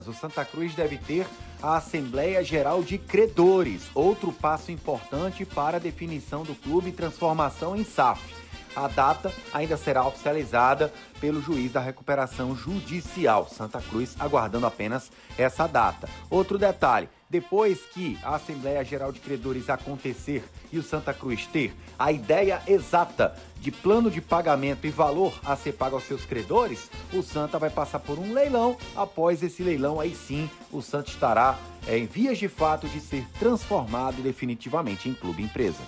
O Santa Cruz deve ter a Assembleia Geral de Credores, outro passo importante para a definição do clube e transformação em SAF. A data ainda será oficializada pelo juiz da recuperação judicial. Santa Cruz aguardando apenas essa data. Outro detalhe, depois que a Assembleia Geral de Credores acontecer e o Santa Cruz ter a ideia exata de plano de pagamento e valor a ser pago aos seus credores, o Santa vai passar por um leilão. Após esse leilão, aí sim, o Santa estará em vias de fato de ser transformado definitivamente em clube empresa.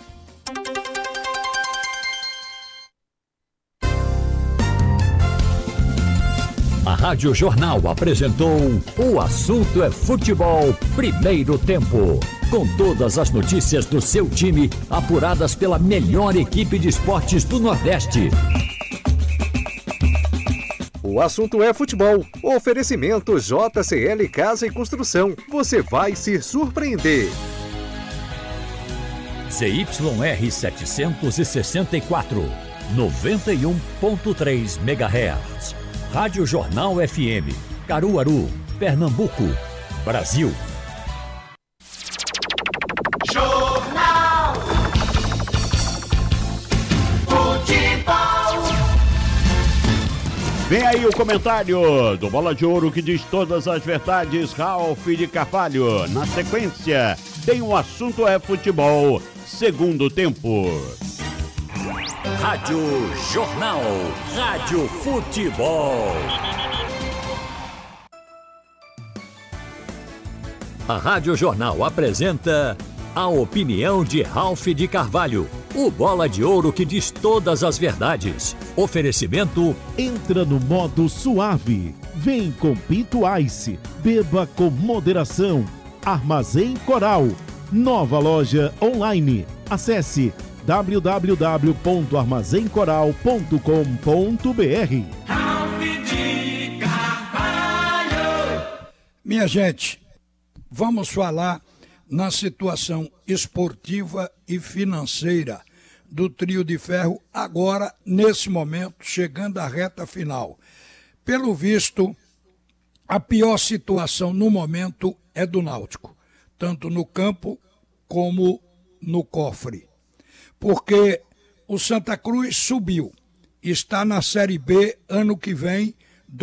A Rádio Jornal apresentou O Assunto é Futebol, primeiro tempo. Com todas as notícias do seu time, apuradas pela melhor equipe de esportes do Nordeste. O Assunto é Futebol. Oferecimento JCL Casa e Construção. Você vai se surpreender. ZYR 764, 91.3 MHz. Rádio Jornal FM, Caruaru, Pernambuco, Brasil. Jornal Futebol. Vem aí o comentário do Bola de Ouro que diz todas as verdades, Ralf de Carvalho. Na sequência, tem o Assunto é Futebol, segundo tempo. Rádio Jornal, Rádio Futebol. A Rádio Jornal apresenta a opinião de Ralf de Carvalho, o bola de ouro que diz todas as verdades. Oferecimento: entra no modo suave. Vem com Pinto Ice. Beba com moderação. Armazém Coral. Nova loja online. Acesse www.armazencoral.com.br. Ralf de Carvalho. Minha gente, vamos falar na situação esportiva e financeira do trio de ferro agora, nesse momento, chegando à reta final. Pelo visto, a pior situação no momento é do Náutico, tanto no campo como no cofre. Porque o Santa Cruz subiu, está na Série B ano que vem,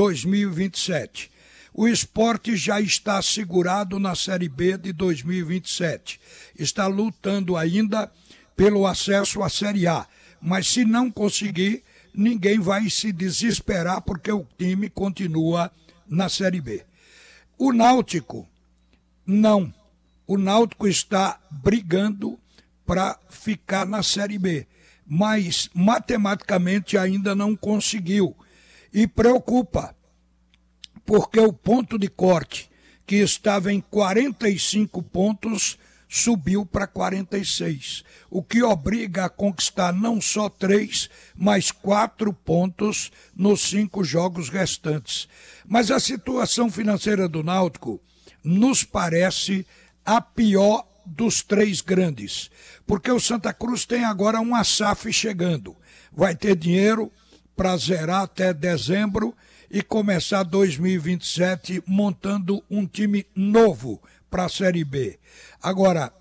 2027. O Sport já está segurado na Série B de 2027. Está lutando ainda pelo acesso à Série A. Mas se não conseguir, ninguém vai se desesperar porque o time continua na Série B. O Náutico, não. O Náutico está brigando para ficar na Série B, mas matematicamente ainda não conseguiu. E preocupa, porque o ponto de corte, que estava em 45 pontos, subiu para 46, o que obriga a conquistar não só 3, mas 4 pontos nos 5 jogos restantes. Mas a situação financeira do Náutico nos parece a pior dos 3 grandes, porque o Santa Cruz tem agora uma SAF chegando, vai ter dinheiro para zerar até dezembro e começar 2027 montando um time novo para a Série B. Agora,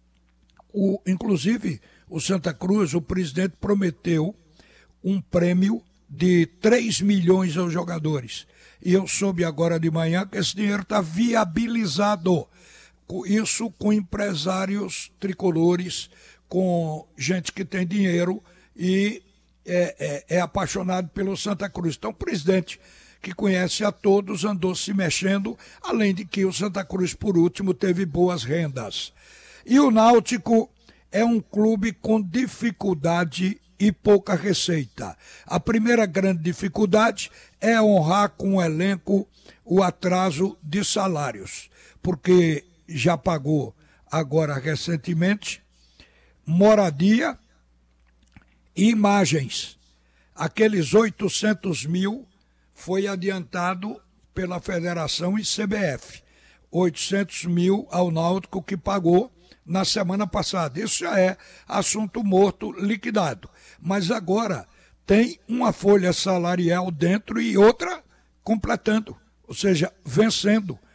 inclusive o Santa Cruz, o presidente prometeu um prêmio de 3 milhões aos jogadores, e eu soube agora de manhã que esse dinheiro está viabilizado. Isso com empresários tricolores, com gente que tem dinheiro e é apaixonado pelo Santa Cruz. Então o presidente, que conhece a todos, andou se mexendo, além de que o Santa Cruz, por último, teve boas rendas. E o Náutico é um clube com dificuldade e pouca receita. A primeira grande dificuldade é honrar com o elenco o atraso de salários, porque já pagou agora recentemente moradia e imagens. Aqueles 800 mil foi adiantado pela Federação e CBF. 800 mil ao Náutico que pagou na semana passada. Isso já é assunto morto, liquidado. Mas agora tem uma folha salarial dentro e outra completando, ou seja, vencendo.